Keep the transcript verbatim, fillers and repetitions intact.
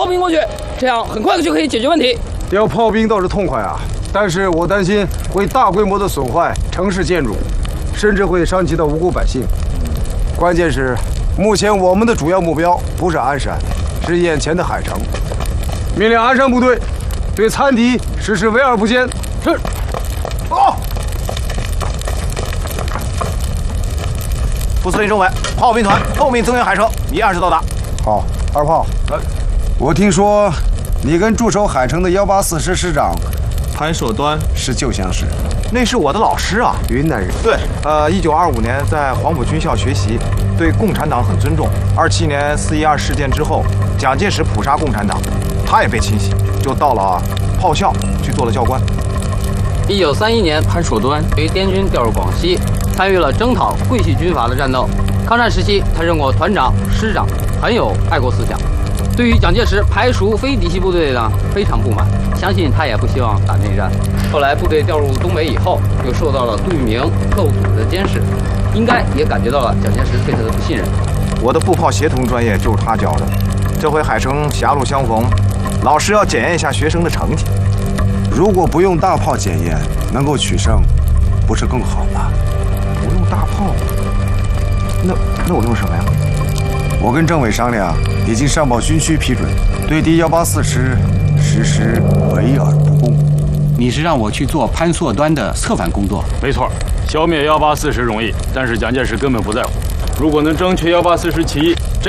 兵过去，这样很快就可以解决问题。 调炮兵倒是痛快啊，但是我担心会大规模的损坏城市建筑，甚至会伤及到无辜百姓。关键是，目前我们的主要目标不是鞍山，是眼前的海城。命令鞍山部队对残敌实施围而不坚。是。哦。 副司令政委，炮兵团后面增援海城，已按时到达。 好，二炮。呃，我听说你跟驻守海城的幺八四师师长潘硕端是旧相识。 那是我的老师啊， 云南人。 对，呃，一九二五年在黄埔军校学习，对共产党很尊重。二七年四一二事件之后，蒋介石普杀共产党，他也被清洗，就到了炮校去做了教官。 一九三一年，潘硕端于滇军调入广西，参与了征讨桂系军阀的战斗。抗战时期，他任过团长、师长，很有爱国思想。对于蒋介石排除非嫡系部队呢，非常不满，相信他也不希望打内战。后来部队调入东北以后，又受到了杜聿明构组织的监视，应该也感觉到了蒋介石对他的不信任。 我的步炮协同专业就是他教的，这回海城狭路相逢，老师要检验一下学生的成绩。 如果不用大炮检验，能够取胜，不是更好吗？ 不用大炮，那那我用什么呀？ 我跟政委商量，已经上报军区批准，对敌幺八四师实施围而不攻。 你是让我去做潘硕端的策反工作？ 没错，消灭幺八四师容易，但是蒋介石根本不在乎。如果能争取幺八四师起义，